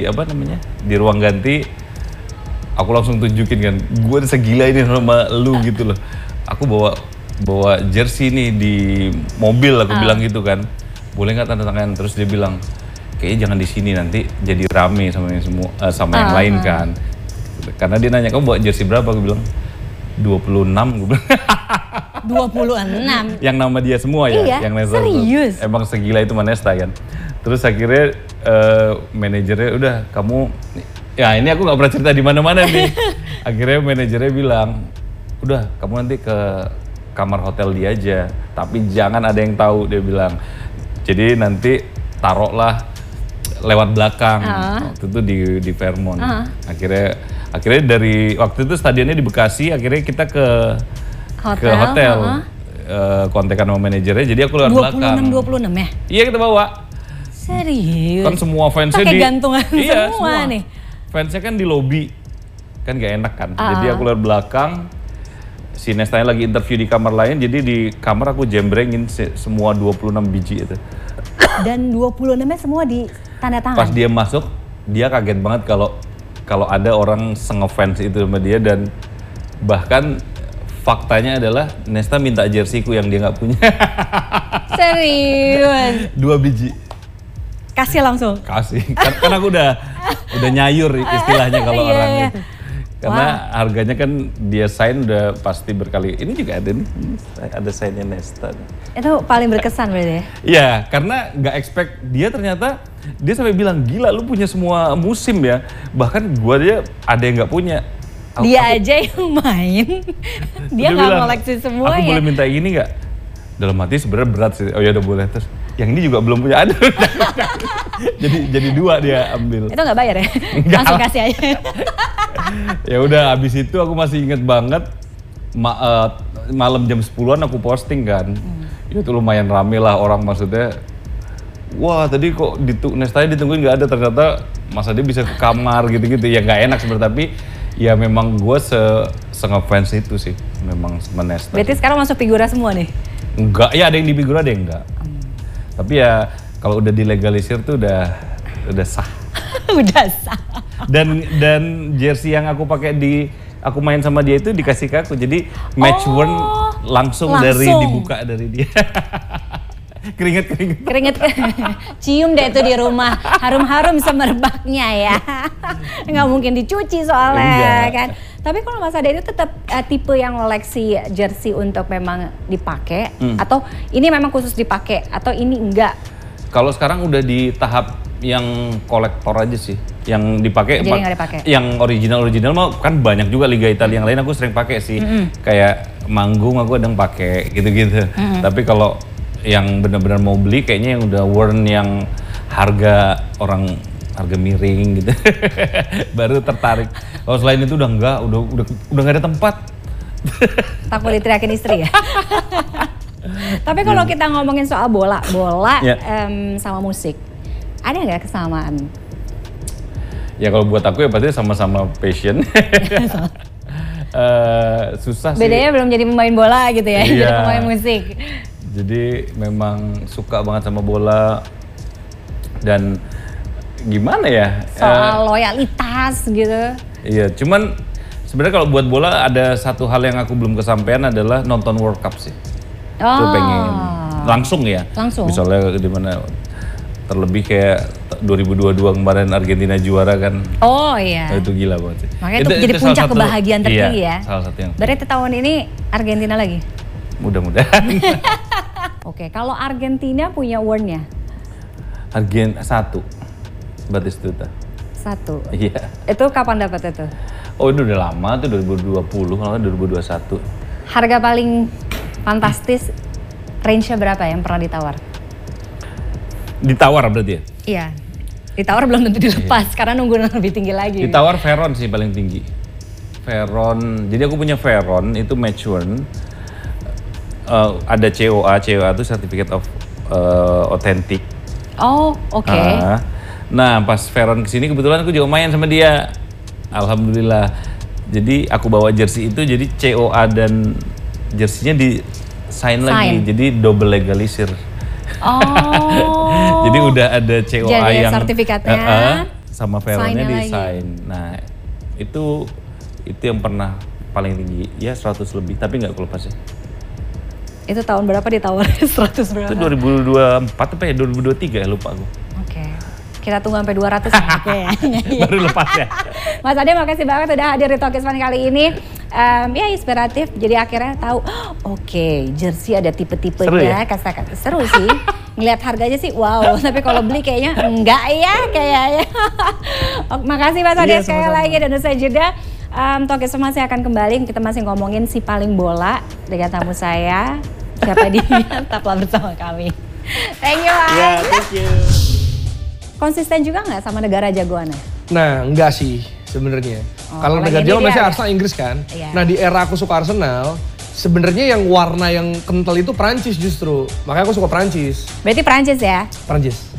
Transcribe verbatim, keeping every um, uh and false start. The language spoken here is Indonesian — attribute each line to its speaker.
Speaker 1: apa namanya di ruang ganti, aku langsung tunjukin kan, gue segila ini sama lu gitu loh. Aku bawa bawa jersey nih di mobil, aku uh. bilang gitu kan, boleh nggak tanda tangan? Terus dia bilang, kayaknya jangan di sini nanti jadi rame sama yang semua uh, sama uh, yang lain uh. kan. Karena dia nanya, kamu bawa jersey berapa? Aku bilang dua puluh enam, gue bilang.
Speaker 2: dua puluh enam?
Speaker 1: Yang nama dia semua ya?
Speaker 2: Iya,
Speaker 1: yang Nesta
Speaker 2: serius?
Speaker 1: Tuh. Emang segila itu Nesta kan. Terus akhirnya uh, manajernya udah kamu, ya ini aku gak pernah cerita di mana-mana nih. Akhirnya manajernya bilang, udah kamu nanti ke kamar hotel dia aja, tapi jangan ada yang tahu, dia bilang. Jadi nanti taruhlah lewat belakang, uh. waktu itu di di Fairmont. Uh. Akhirnya akhirnya dari waktu itu stadionnya di Bekasi, akhirnya kita ke hotel, ke hotel uh. uh, kontekan sama manajernya, jadi aku lewat belakang.
Speaker 2: dua puluh enam ya?
Speaker 1: Iya, kita bawa.
Speaker 2: Serius?
Speaker 1: Kan semua fansnya
Speaker 2: di
Speaker 1: gantungan iya,
Speaker 2: semua, semua nih.
Speaker 1: Fansnya kan di lobi, kan gak enak kan. Uh. Jadi aku lewat belakang, si Nestanya lagi interview di kamar lain, jadi di kamar aku jembrengin semua dua puluh enam biji itu.
Speaker 2: Dan dua puluh enam-nya semua di tanda tangan?
Speaker 1: Pas dia masuk, dia kaget banget kalau kalau ada orang se-ngefans itu sama dia, dan bahkan faktanya adalah Nesta minta jerseyku yang dia nggak punya.
Speaker 2: Serius?
Speaker 1: Dua biji.
Speaker 2: Kasih langsung?
Speaker 1: Kasih, kan, kan aku udah udah nyayur istilahnya kalau
Speaker 2: yeah,
Speaker 1: orang
Speaker 2: yeah.
Speaker 1: itu. Karena wow. harganya kan dia sign udah pasti berkali. Ini juga ada nih, ada signnya Nesta.
Speaker 2: Itu paling berkesan berarti ya?
Speaker 1: Iya, karena nggak expect dia ternyata, dia sampai bilang, gila lu punya semua musim ya. Bahkan gua dia ada yang nggak punya. Aku,
Speaker 2: dia
Speaker 1: aku,
Speaker 2: aja yang main, dia nggak koleksi semua
Speaker 1: aku
Speaker 2: ya?
Speaker 1: Aku boleh minta ini nggak? Dalam hati sebenarnya berat sih, oh ya udah boleh. Terus yang ini juga belum punya, ada. jadi jadi dua dia ambil.
Speaker 2: Itu nggak bayar ya?
Speaker 1: Enggak.
Speaker 2: Langsung kasih aja.
Speaker 1: Ya udah, abis itu aku masih inget banget ma uh, malam jam sepuluhan aku posting kan. Hmm. Itu lumayan rame lah orang, maksudnya wah tadi kok ditu Nestanya ditungguin nggak ada, ternyata masa dia bisa ke kamar gitu-gitu. Ya nggak enak sebenarnya, tapi ya memang gue se, se ngefans itu sih memang sama Nesta.
Speaker 2: Berarti sekarang masuk figura semua nih?
Speaker 1: Enggak, ya ada yang di figura, ada yang enggak. Hmm. Tapi ya kalau udah dilegalisir tuh udah udah sah.
Speaker 2: Udah sah.
Speaker 1: Dan dan jersey yang aku pakai di aku main sama dia itu dikasih ke aku, jadi match worn
Speaker 2: oh,
Speaker 1: langsung, langsung dari dibuka dari dia. keringet keringet. Keringet
Speaker 2: cium deh itu di rumah, harum-harum semerbaknya ya. Nggak mungkin dicuci soalnya. Enggak. Kan. Tapi kalau Mas Ade itu tetap uh, tipe yang koleksi jersey untuk memang dipakai, hmm. atau ini memang khusus dipakai, atau ini enggak?
Speaker 1: Kalau sekarang udah di tahap yang kolektor aja sih, yang dipakai,
Speaker 2: jadi nggak dipakai.
Speaker 1: Yang original original mah kan banyak juga Liga Italia yang lain aku sering pakai sih, mm-hmm. kayak manggung aku kadang pakai gitu-gitu. Mm-hmm. Tapi kalau yang benar-benar mau beli kayaknya yang udah worn, yang harga orang harga miring gitu, baru tertarik. Kalau selain itu udah enggak, udah udah udah nggak ada tempat.
Speaker 2: Takut diteriakin istri ya. Tapi kalau kita ngomongin soal bola, bola yeah. um, sama musik, ada nggak kesamaan?
Speaker 1: Ya kalau buat aku ya pasti sama-sama passion. uh, susah
Speaker 2: Bedanya
Speaker 1: sih.
Speaker 2: Bedanya belum jadi pemain bola gitu ya,
Speaker 1: iya.
Speaker 2: Jadi pemain musik.
Speaker 1: Jadi memang suka banget sama bola, dan gimana ya?
Speaker 2: Soal uh, loyalitas gitu.
Speaker 1: Iya, cuman sebenarnya kalau buat bola ada satu hal yang aku belum kesampaian adalah nonton World Cup sih.
Speaker 2: Oh.
Speaker 1: Itu pengen langsung ya.
Speaker 2: Langsung.
Speaker 1: Misalnya di mana, terlebih kayak dua ribu dua puluh dua kemarin Argentina juara kan.
Speaker 2: Oh iya.
Speaker 1: Itu gila banget sih.
Speaker 2: Makanya itu, itu jadi itu puncak kebahagiaan tertinggi
Speaker 1: iya,
Speaker 2: ya.
Speaker 1: Salah satu yang.
Speaker 2: Berarti tahun ini Argentina lagi?
Speaker 1: Mudah-mudahan.
Speaker 2: Oke, kalau Argentina punya award-nya?
Speaker 1: Argen satu. Batistuta.
Speaker 2: Satu?
Speaker 1: Iya.
Speaker 2: Itu kapan dapat itu?
Speaker 1: Oh itu udah lama tuh, dua ribu dua puluh, kalau dua ribu dua puluh satu.
Speaker 2: Harga paling fantastis, range-nya berapa yang pernah ditawar?
Speaker 1: Ditawar berarti ya?
Speaker 2: Iya. Ditawar belum tentu dilepas, iya. Karena nunggu lebih tinggi lagi.
Speaker 1: Ditawar Veron sih paling tinggi. Veron, jadi aku punya Veron, itu match worn. Uh, ada C O A, C O A itu Certificate of uh, Authentic.
Speaker 2: Oh, oke. Okay.
Speaker 1: Uh, nah, pas Veron kesini kebetulan aku juga main sama dia. Alhamdulillah. Jadi aku bawa jersey itu, jadi C O A dan jersey-nya di sign, sign lagi, jadi double legalisir.
Speaker 2: Oh.
Speaker 1: Jadi udah ada C O A
Speaker 2: jadi
Speaker 1: yang
Speaker 2: sertifikatnya.
Speaker 1: Uh, uh, sama Veronnya
Speaker 2: Sign-nya
Speaker 1: desain. Nah itu itu yang pernah paling tinggi ya seratus lebih tapi nggak aku lepas ya.
Speaker 2: Itu tahun berapa ditawarin seratus berapa?
Speaker 1: Itu dua ribu dua puluh empat apa ya dua ribu dua puluh tiga ya lupa aku.
Speaker 2: Oke. Kita tunggu sampai dua ratus ya. Kayaknya.
Speaker 1: Baru lepas ya.
Speaker 2: Mas Ade makasih banget udah hadir di Talkies Fun kali ini. Um, ya inspiratif, jadi akhirnya tahu, oh, oke okay, jersey ada tipe-tipenya. Seru ya? Kata-kata seru sih. Ngeliat harganya sih wow, tapi kalau beli kayaknya enggak ya kayaknya. Makasih Mas Ade iya, sekali sama-sama. Lagi dan usai jeda. Um, Talkies Fun masih akan kembali, kita masih ngomongin si paling bola dengan tamu saya. Siapa dia? Tetaplah bersama kami. Thank you, Mas.
Speaker 3: Yeah, thank you.
Speaker 2: Konsisten juga nggak sama negara jagoannya?
Speaker 3: Nah, enggak sih sebenarnya. Oh, kalau negara jagoan biasanya Arsenal Inggris kan. Iya. Nah, di era aku suka Arsenal, sebenarnya yang warna yang kental itu Prancis justru. Makanya aku suka Prancis.
Speaker 2: Berarti Prancis ya?
Speaker 3: Prancis.